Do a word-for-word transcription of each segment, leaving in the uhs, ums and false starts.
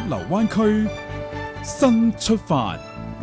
流灣區新出發。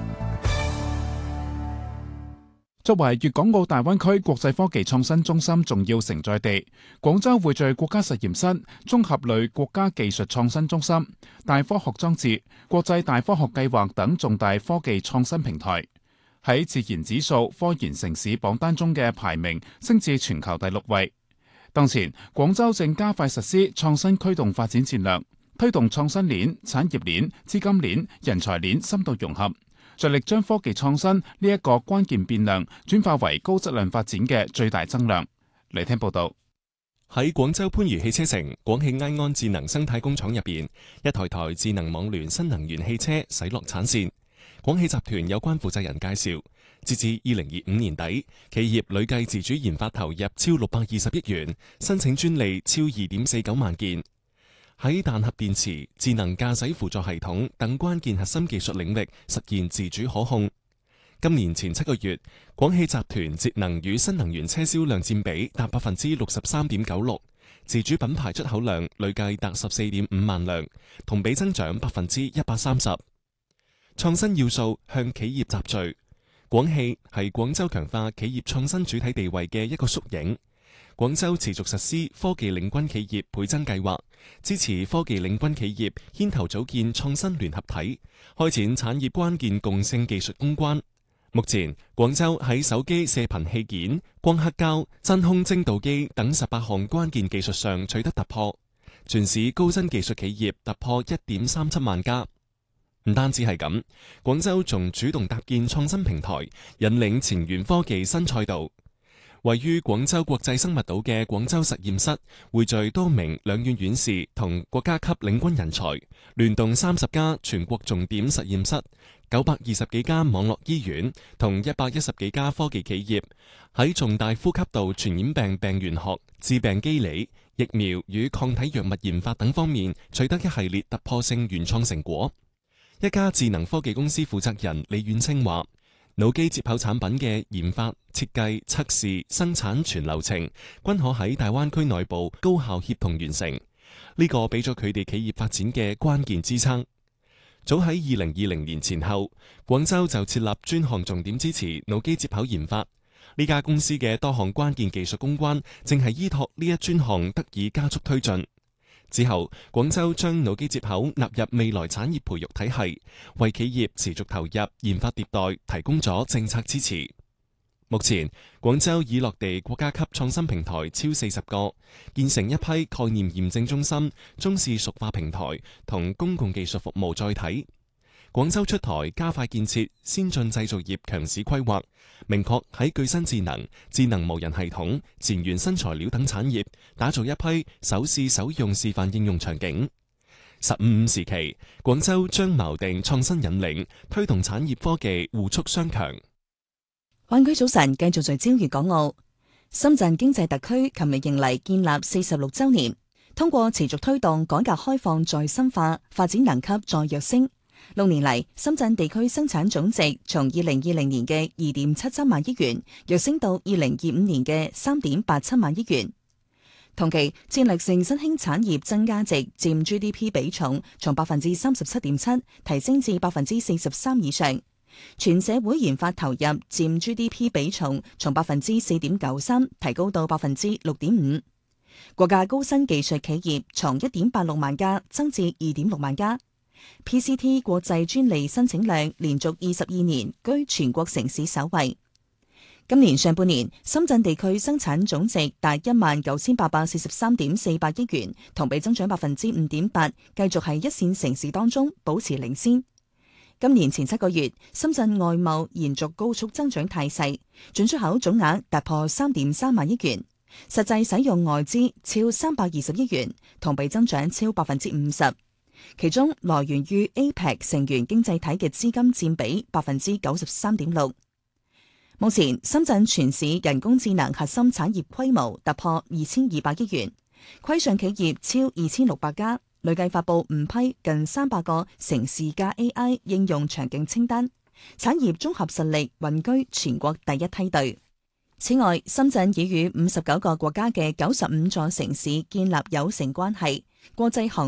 作為粵港澳大灣區國際科技創新中心重要承載地，廣州匯聚國家實驗室、綜合類國家技術創新中心、大科學裝置、國際大科學計劃等重大科技創新平台，喺自然指數科研城市榜單中嘅排名升至全球第六位。當前，廣州正加快實施創新驅動發展戰略，推動創新鏈、產業鏈、資金鏈、人才鏈深度融合，着力將科技創新呢一個關鍵變量轉化為高質量發展嘅最大增量。嚟聽報道。 喺廣州番禺汽車城廣汽埃安智能生態工廠入邊，一台台智能網聯新能源汽車駛落產線。廣汽集團有關負責人介紹，截至二零二五年底，企業累計自主研發投入超六百二十億元，申請專利超二點四九萬件。喺氮核電池、智能駕駛輔助系統等關鍵核心技術領域實現自主可控。今年前七個月，廣汽集團節能與新能源車銷量佔比達百分之六十三點九六，自主品牌出口量累計達十四點五萬輛，同比增長百分之一百三十。創新要素向企業集聚，廣汽係廣州強化企業創新主體地位嘅一個縮影。廣州持續實施科技領軍企業倍增計劃，支持科技領軍企業牽頭組建創新聯合體，開展產業關鍵共性技術攻關。目前，廣州喺手機射頻器件、光刻膠、真空精度機等十八項關鍵技術上取得突破，全市高新技術企業突破一點三七萬家。唔單止係咁，廣州仲主動搭建創新平台，引領前沿科技新賽道。位於廣州國際生物島嘅廣州實驗室，匯聚多名兩院院士同國家級領軍人才，聯動三十家全國重點實驗室、九百二十幾家網絡醫院同一百一十幾家科技企業，喺重大呼吸道傳染病病原學、致病機理、疫苗與抗體藥物研發等方面取得一系列突破性原創成果。一家智能科技公司負責人李遠清話，腦機接口產品嘅研發、設計、測試、生產全流程均可喺大灣區內部高效協同完成，呢個俾咗佢哋企業發展嘅關鍵支撐。早喺二零二零年前後，廣州就設立專項重點支持腦機接口研發。呢家公司嘅多項關鍵技術攻關，正係依託呢一專項得以加速推進。之後，廣州將腦機接口納入未來產業培育體系，為企業持續投入研發迭代提供咗政策支持。目前，廣州已落地國家級創新平台超四十個，建成一批概念驗證中心、中試熟化平台同公共技術服務載體。廣州出台加快建設先進製造業強市規劃，明確喺具身智能、智能無人系統、前沿新材料等產業打造一批首試首用示範應用場景。十五五時期，廣州將錨定創新引領，推動產業科技互促相強。 灣區早晨繼續聚焦粵港澳。深圳經濟特區琴日迎嚟建立四十六週年，通過持續推動改革開放再深化，發展能級再躍升。六年嚟，深圳地區生產總值從二零二零年嘅二點七三萬億元躍升到二零二五年嘅三點八七萬億元。同期，戰略性新興產業增加值佔 G D P 比重從百分之三十七點七提升至百分之四十三以上。全社會研發投入佔 G D P 比重從百分之四點九三提高到百分之六點五。國家高新技術企業從一點八六萬家增至二點六萬家。P C T 國際專利申請量連續二十二年居全國城市首位。今年上半年，深圳地區生產總值達一萬九千八百四十三點四八億元，同比增長百分之五點八，繼續喺一線城市當中保持領先。今年前七個月，深圳外貿延續高速增長態勢，進出口總額突破三點三萬億元，實際使用外資超三百二十億元，同比增長超百分之五十。其中來源於 A P E C 成員經濟體嘅資金佔比百分之九十三點六。目前深圳全市人工智能核心產業規模突破二千二百億元，規上企業超二千六百家，累計發布五批近三百個城市加 A I 應用場景清單，產業綜合實力穩居全國第一梯隊。此外，深圳已與五十九個國家嘅九十五座城市建立友城關係，國際航